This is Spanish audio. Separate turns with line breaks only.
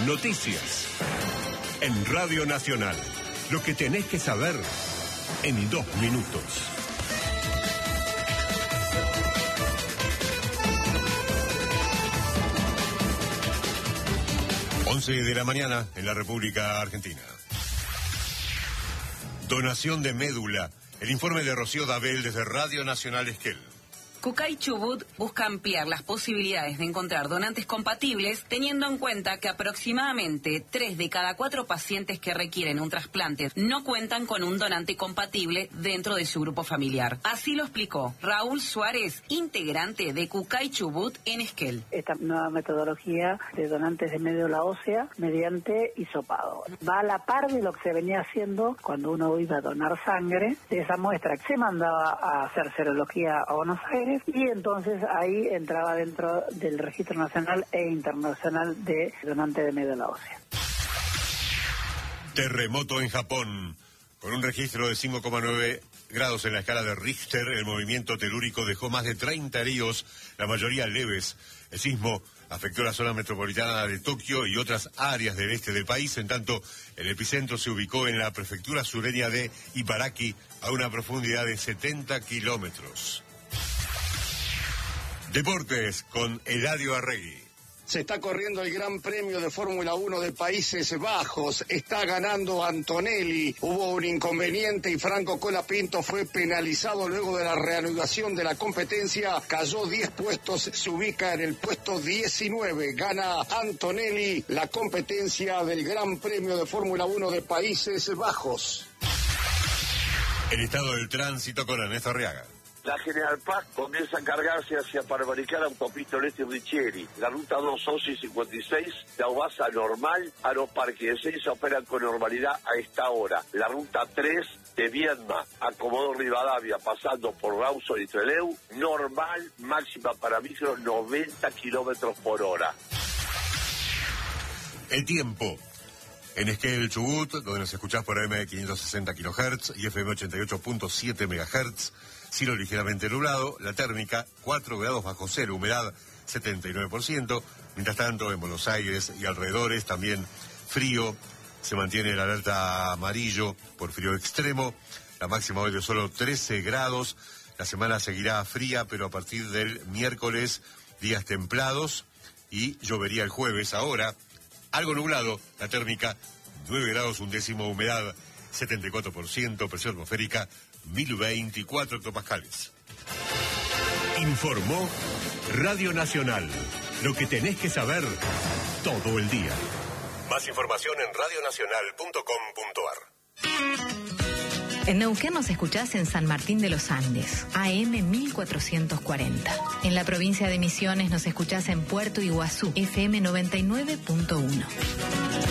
Noticias. En Radio Nacional. Lo que tenés que saber en 2 minutos. 11 de la mañana en la República Argentina. Donación de médula. El informe de Rocío Dabel desde Radio Nacional Esquel.
Cucay Chubut busca ampliar las posibilidades de encontrar donantes compatibles, teniendo en cuenta que aproximadamente 3 de cada 4 pacientes que requieren un trasplante no cuentan con un donante compatible dentro de su grupo familiar. Así lo explicó Raúl Suárez, integrante de Cucay Chubut en Esquel.
Esta nueva metodología de donantes de médula ósea mediante hisopado va a la par de lo que se venía haciendo cuando uno iba a donar sangre. De esa muestra que se mandaba a hacer serología a Buenos Aires, y entonces ahí entraba dentro del registro nacional e internacional de donante de médula ósea.
Terremoto en Japón. Con un registro de 5,9 grados en la escala de Richter, el movimiento telúrico dejó más de 30 heridos, la mayoría leves. El sismo afectó la zona metropolitana de Tokio y otras áreas del este del país, en tanto el epicentro se ubicó en la prefectura sureña de Ibaraki, a una profundidad de 70 kilómetros. Deportes con Eladio Arregui.
Se está corriendo el Gran Premio de Fórmula 1 de Países Bajos. Está ganando Antonelli. Hubo un inconveniente y Franco Colapinto fue penalizado luego de la reanudación de la competencia. Cayó 10 puestos, se ubica en el puesto 19. Gana Antonelli la competencia del Gran Premio de Fórmula 1 de Países Bajos.
El estado del tránsito con Ernesto Arriaga.
La General Paz comienza a cargarse hacia Panamericana, Autopista Oeste Richieri. La ruta 2, 11 y 56, de Aubasa normal, Aeroparque de Ezeiza operan con normalidad a esta hora. La ruta 3, de Viedma a Comodoro Rivadavia, pasando por Rawson y Trelew, normal, máxima para micros 90 kilómetros por hora.
El tiempo. En Esquel, Chubut, donde nos escuchás por AM 560 kHz y FM 88.7 MHz, cielo ligeramente nublado, la térmica 4 grados bajo cero, humedad 79%. Mientras tanto, en Buenos Aires y alrededores también frío, se mantiene el alerta amarillo por frío extremo, la máxima hoy de solo 13 grados, la semana seguirá fría, pero a partir del miércoles días templados y llovería el jueves. Ahora, algo nublado, la térmica 9 grados, 1/10, humedad 74%, presión atmosférica 1024 hectopascales. Informó Radio Nacional. Lo que tenés que saber todo el día. Más información en radionacional.com.ar.
En Neuquén nos escuchás en San Martín de los Andes, AM 1440. En la provincia de Misiones nos escuchás en Puerto Iguazú, FM 99.1.